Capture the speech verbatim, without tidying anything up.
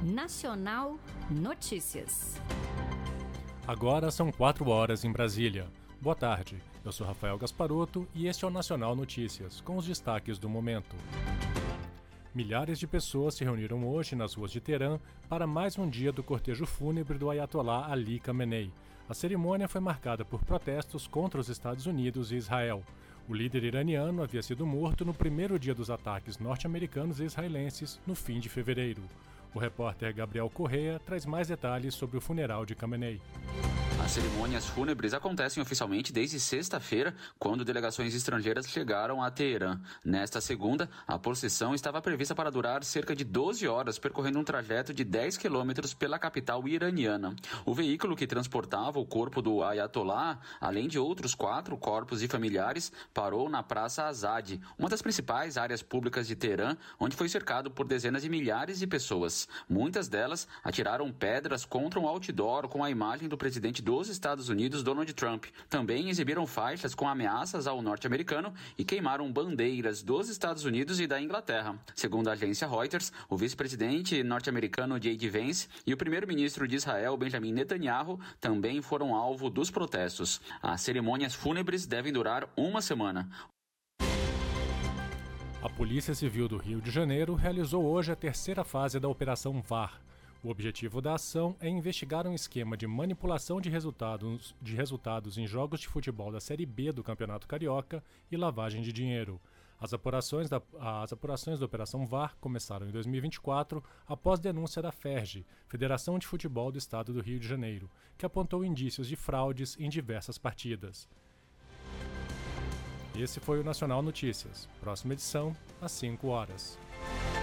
Nacional Notícias. Agora são quatro horas em Brasília. Boa tarde, eu sou Rafael Gasparotto e este é o Nacional Notícias, com os destaques do momento. Milhares de pessoas se reuniram hoje nas ruas de Teherã para mais um dia do cortejo fúnebre do Ayatollah Ali Khamenei. A cerimônia foi marcada por protestos contra os Estados Unidos e Israel. O líder iraniano havia sido morto no primeiro dia dos ataques norte-americanos e israelenses, no fim de fevereiro. O repórter Gabriel Correa traz mais detalhes sobre o funeral de Khamenei. As cerimônias fúnebres acontecem oficialmente desde sexta-feira, quando delegações estrangeiras chegaram a Teherã. Nesta segunda, a procissão estava prevista para durar cerca de doze horas, percorrendo um trajeto de dez quilômetros pela capital iraniana. O veículo que transportava o corpo do Ayatollah, além de outros quatro corpos e familiares, parou na Praça Azad, uma das principais áreas públicas de Teherã, onde foi cercado por dezenas de milhares de pessoas. Muitas delas atiraram pedras contra um outdoor com a imagem do presidente dos Estados Unidos, Donald Trump. Também exibiram faixas com ameaças ao norte-americano e queimaram bandeiras dos Estados Unidos e da Inglaterra. Segundo a agência Reuters, o vice-presidente norte-americano J D Vance e o primeiro-ministro de Israel, Benjamin Netanyahu, também foram alvo dos protestos. As cerimônias fúnebres devem durar uma semana. A Polícia Civil do Rio de Janeiro realizou hoje a terceira fase da Operação V A R. O objetivo da ação é investigar um esquema de manipulação de resultados, de resultados em jogos de futebol da Série B do Campeonato Carioca e lavagem de dinheiro. As apurações da, as apurações da Operação V A R começaram em dois mil e vinte e quatro após denúncia da FERJ, Federação de Futebol do Estado do Rio de Janeiro, que apontou indícios de fraudes em diversas partidas. Esse foi o Nacional Notícias. Próxima edição, às cinco horas.